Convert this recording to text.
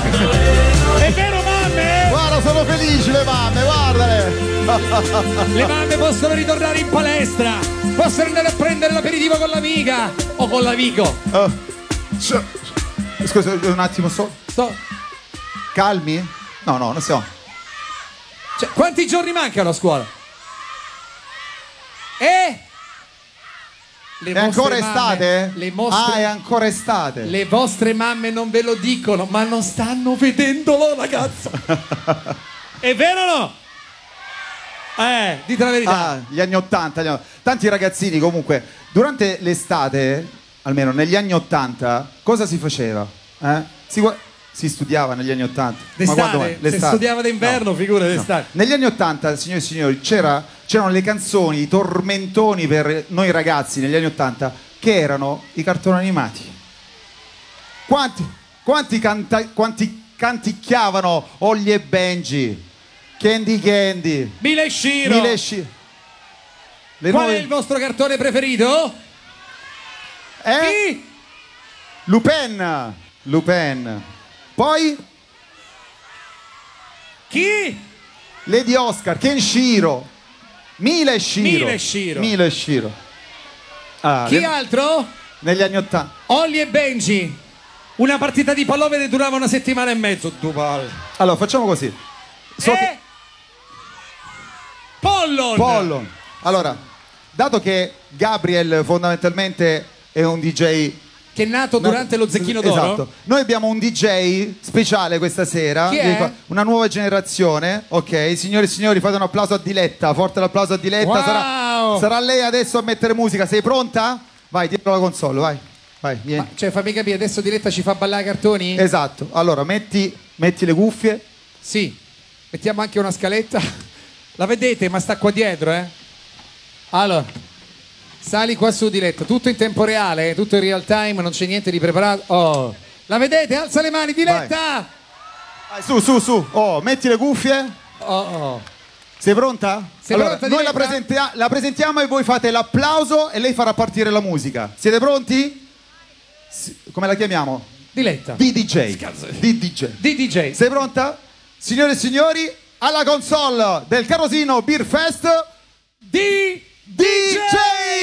È vero, mamme? Guarda, sono felici le mamme, guardale. Le mamme possono ritornare in palestra, possono andare a prendere l'aperitivo con l'amica o con l'amico. Scusa, un attimo, calmi? No, non siamo. Cioè, quanti giorni mancano a scuola? È ancora estate? È ancora estate. Le vostre mamme non ve lo dicono, ma non stanno vedendolo, ragazzo. È vero o no? Dite la verità. Gli anni 80. Tanti ragazzini comunque, durante l'estate, almeno negli anni 80, cosa si faceva? Si studiava negli anni 80. D'estate? Se studiava d'inverno, no, figura d'estate. No. Negli anni 80, signori e signori, c'erano le canzoni, i tormentoni per noi ragazzi negli anni 80, che erano i cartoni animati. Quanti canticchiavano Holly e Benji, Candy, Mila e Shiro. Qual è il vostro cartone preferito? Chi? Lupin. Poi? Chi? Lady Oscar, Kenshiro, Mila e Shiro. Chi altro? Negli anni 80. Holly e Benji. Una partita di pallone durava 1 settimana e mezzo. Allora, facciamo così. Pollon. Allora, dato che Gabriel fondamentalmente è un DJ che è nato durante lo Zecchino d'Oro. Esatto. Noi abbiamo un DJ speciale questa sera. Chi è? Una nuova generazione. Ok, signore e signori, fate un applauso a Diletta. Forte l'applauso a Diletta. Wow. Sarà lei adesso a mettere musica. Sei pronta? Vai, dietro la console, vai, vieni. Cioè, fammi capire, adesso Diletta ci fa ballare i cartoni? Esatto. Allora, metti le cuffie. Sì. Mettiamo anche una scaletta. La vedete, ma sta qua dietro, Allora, sali qua su, Diletta, tutto in tempo reale, tutto in real time, non c'è niente di preparato. Oh, la vedete? Alza le mani, Diletta! Vai, su. Oh, metti le cuffie. Oh. Sei pronta? Pronta, noi la presentiamo e voi fate l'applauso e lei farà partire la musica. Siete pronti? Come la chiamiamo? Diletta. DDJ. Sei pronta? Signore e signori, alla console del Carosino Beer Fest, DJ